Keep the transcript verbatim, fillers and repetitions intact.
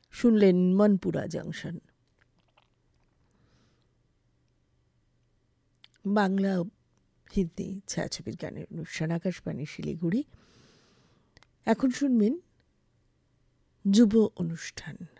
শুনলেন মনপুরা জংশন। বাংলা হিন্দি ছায়াছবির গানের অনুষ্ঠান আকাশবাণী শিলিগুড়ি। এখন শুনবেন যুব অনুষ্ঠান।